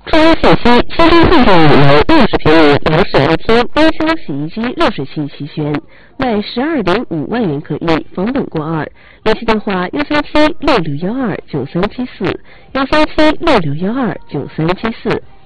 注意信息：新中汇众5楼60平米两室1厅冰箱、洗衣机、热水器齐全，卖12.5万元可以，房本过2。联系电话：13766129374，13766129374。